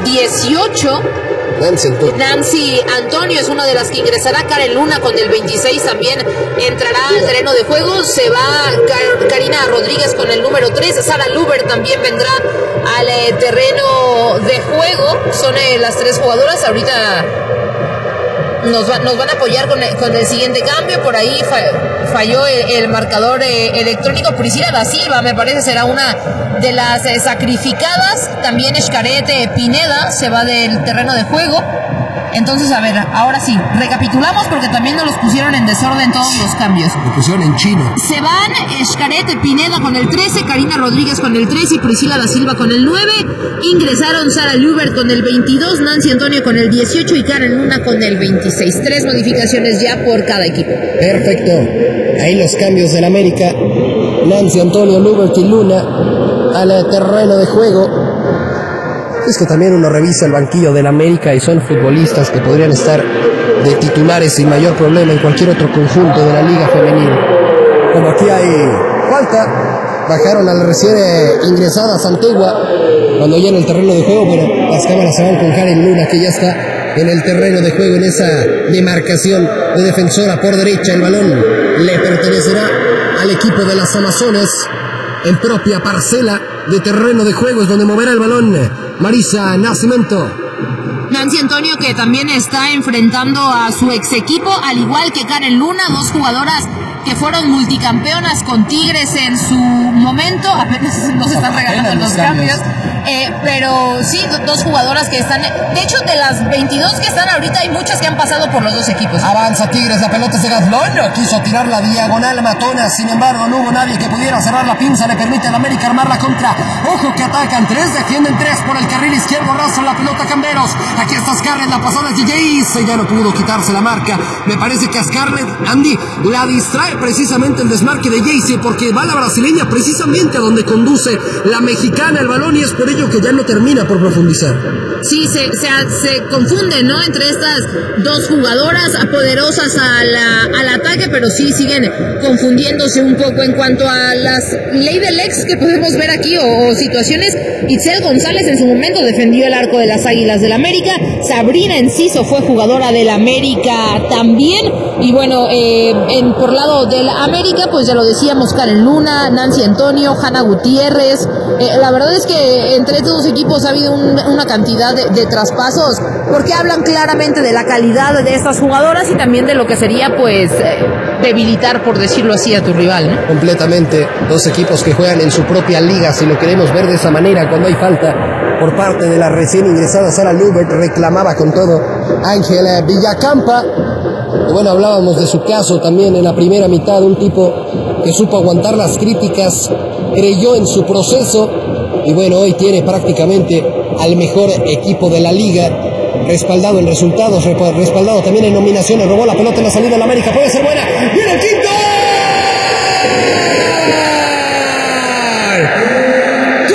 18. Nancy Antonio es una de las que ingresará. Karen Luna con el 26 también entrará al terreno de juego. Se va Karina Rodríguez con el número 3. Sara Luber también vendrá al terreno de juego. Son las 3 jugadoras. Ahorita nos van a apoyar con el siguiente cambio. Por ahí falló el marcador electrónico. Priscila da Silva, me parece, será una de las sacrificadas. También Xcaret Pineda se va del terreno de juego. Entonces, a ver, ahora sí, recapitulamos porque también nos los pusieron en desorden todos los cambios. Lo pusieron en chino. Se van Xcaret Pineda con el 13, Karina Rodríguez con el 13 y Priscila da Silva con el 9. Ingresaron Sara Luber con el 22, Nancy Antonio con el 18 y Karen Luna con el 26. 3 modificaciones ya por cada equipo. Perfecto. Ahí los cambios del América. Nancy Antonio, Luber y Luna al terreno de juego. Es que también uno revisa el banquillo del América y son futbolistas que podrían estar de titulares sin mayor problema en cualquier otro conjunto de la Liga Femenil. Como aquí hay falta, bajaron a la recién ingresada Santegua cuando ya en el terreno de juego. Bueno, las cámaras se van con Karen Luna, que ya está en el terreno de juego en esa demarcación de defensora por derecha. El balón le pertenecerá al equipo de las Amazonas en propia parcela de terreno de juego, es donde moverá el balón Marisa Nascimento. Nancy Antonio, que también está enfrentando a su ex equipo, al igual que Karen Luna, 2 jugadoras que fueron multicampeonas con Tigres en su momento. Apenas nos están regalando los cambios. Pero sí, 2 jugadoras que están. De hecho, de las 22 que están ahorita, hay muchas que han pasado por los 2 equipos. Avanza Tigres, la pelota es de Gazlón. Quiso tirar la diagonal Matona, sin embargo, no hubo nadie que pudiera cerrar la pinza. Le permite al América armar la contra. Ojo que atacan 3, defienden 3 por el carril izquierdo. Arrasan la pelota Camberos. Aquí está Scarlett, la pasada es DJ. Ya no pudo quitarse la marca. Me parece que a Scarlett, Andy, la distrae precisamente el desmarque de Jayce, porque va la brasileña precisamente a donde conduce la mexicana el balón, y es por ello que ya no termina por profundizar. Sí, se confunde, ¿no?, entre estas 2 jugadoras poderosas al ataque, pero sí siguen confundiéndose un poco. En cuanto a las ley del ex que podemos ver aquí o situaciones, Itzel González en su momento defendió el arco de las Águilas del América. Sabrina Enciso fue jugadora del América también. Y bueno, por lado del América, pues ya lo decíamos, Karen Luna, Nancy Antonio, Hanna Gutiérrez. La verdad es que entre estos 2 equipos ha habido una cantidad de traspasos, porque hablan claramente de la calidad de estas jugadoras y también de lo que sería, pues, debilitar, por decirlo así, a tu rival, ¿no? Completamente. 2 equipos que juegan en su propia liga, si lo queremos ver de esa manera, cuando hay falta por parte de la recién ingresada Sara Lubert, reclamaba con todo Ángela Villacampa. Y bueno, hablábamos de su caso también en la primera mitad, un tipo que supo aguantar las críticas, creyó en su proceso y bueno, hoy tiene prácticamente al mejor equipo de la liga, respaldado en resultados, respaldado también en nominaciones. Robó la pelota en la salida de la América, puede ser buena, ¡viene el quinto!